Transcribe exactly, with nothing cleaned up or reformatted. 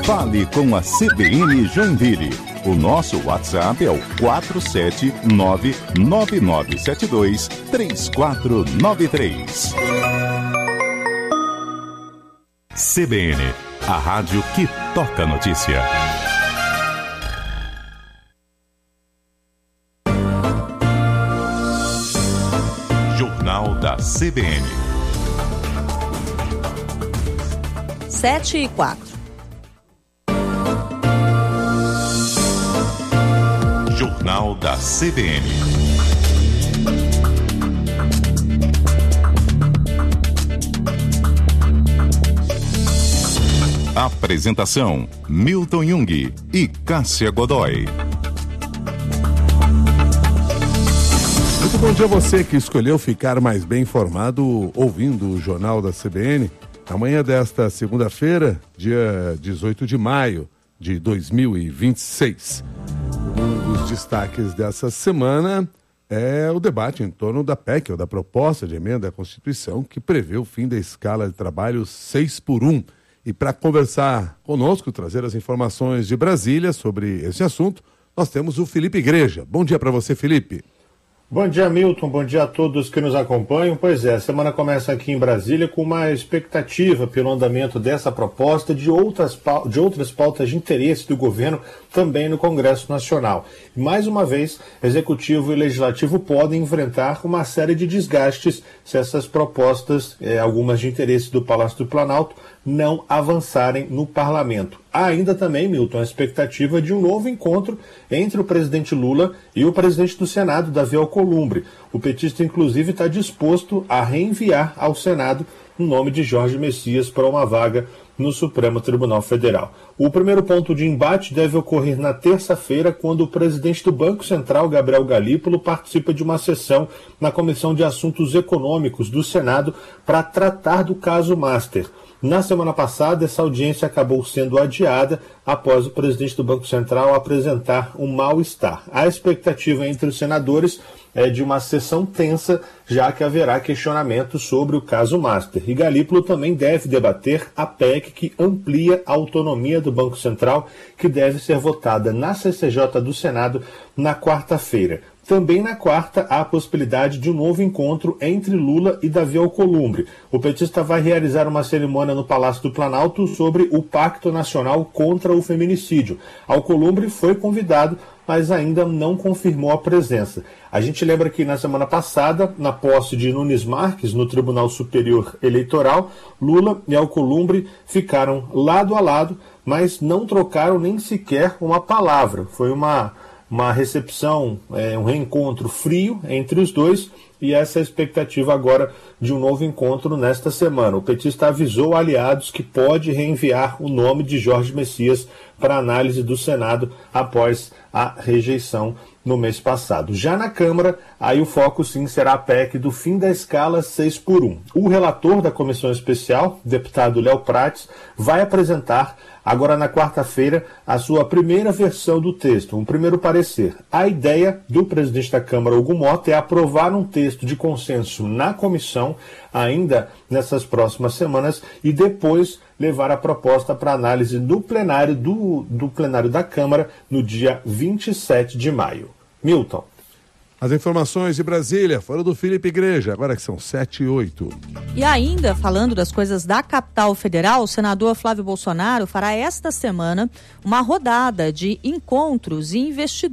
Fale com a C B N Joinville. O nosso WhatsApp é o quatro sete nove nove nove sete dois três quatro nove três. C B N, a rádio que toca notícia. Jornal da C B N. Sete e quatro. Jornal da C B N. Apresentação: Milton Jung e Cássia Godoy. Muito bom dia a você que escolheu ficar mais bem informado ouvindo o Jornal da C B N. Amanhã desta segunda-feira, dia dezoito de maio de dois mil e vinte e seis. Um dos destaques dessa semana é o debate em torno da P E C, ou da proposta de emenda à Constituição, que prevê o fim da escala de trabalho seis por um. E para conversar conosco, trazer as informações de Brasília sobre esse assunto, nós temos o Felipe Igreja. Bom dia para você, Felipe. Bom dia, Milton. Bom dia a todos que nos acompanham. Pois é, a semana começa aqui em Brasília com uma expectativa pelo andamento dessa proposta de outras, de outras pautas de interesse do governo também no Congresso Nacional. E, mais uma vez, Executivo e Legislativo podem enfrentar uma série de desgastes se essas propostas, eh, algumas de interesse do Palácio do Planalto, não avançarem no parlamento. Há ainda também, Milton, a expectativa de um novo encontro entre o presidente Lula e o presidente do Senado, Davi Alcolumbre. O petista, inclusive, está disposto a reenviar ao Senado o nome de Jorge Messias para uma vaga no Supremo Tribunal Federal. O primeiro ponto de embate deve ocorrer na terça-feira, quando o presidente do Banco Central, Gabriel Galípolo, participa de uma sessão na Comissão de Assuntos Econômicos do Senado para tratar do caso Master. Na semana passada, essa audiência acabou sendo adiada após o presidente do Banco Central apresentar um mal-estar. A expectativa entre os senadores é de uma sessão tensa, já que haverá questionamento sobre o caso Master. E Galípolo também deve debater a P E C que amplia a autonomia do Banco Central, que deve ser votada na C C J do Senado na quarta-feira. Também na quarta, há a possibilidade de um novo encontro entre Lula e Davi Alcolumbre. O petista vai realizar uma cerimônia no Palácio do Planalto sobre o Pacto Nacional contra o Feminicídio. Alcolumbre foi convidado, mas ainda não confirmou a presença. A gente lembra que na semana passada, na posse de Nunes Marques no Tribunal Superior Eleitoral, Lula e Alcolumbre ficaram lado a lado, mas não trocaram nem sequer uma palavra. Foi uma... uma recepção, é, um reencontro frio entre os dois, e essa é a expectativa agora de um novo encontro nesta semana. O petista avisou aliados que pode reenviar o nome de Jorge Messias para análise do Senado após a rejeição no mês passado. Já na Câmara, aí o foco sim será a P E C do fim da escala seis por um. O relator da comissão especial, deputado Léo Prates, vai apresentar agora na quarta-feira a sua primeira versão do texto, um primeiro parecer. A ideia do presidente da Câmara, Hugo Mota, é aprovar um texto de consenso na comissão ainda nessas próximas semanas e depois levar a proposta para análise do plenário, do, do plenário da Câmara no dia vinte e sete de maio. Milton. As informações de Brasília foram do Felipe Igreja, agora que são sete e oito. E ainda, falando das coisas da capital federal, o senador Flávio Bolsonaro fará esta semana uma rodada de encontros e investidores